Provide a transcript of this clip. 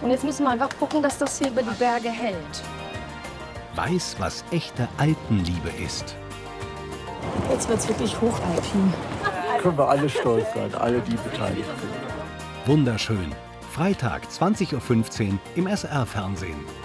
Und jetzt müssen wir einfach gucken, dass das hier über die Berge hält. Weiß, was echte Alpenliebe ist. Jetzt wird es wirklich hochalpin. Können wir alle stolz sein, alle, die beteiligt sind. Wunderschön. Freitag 20:15 Uhr im SR-Fernsehen.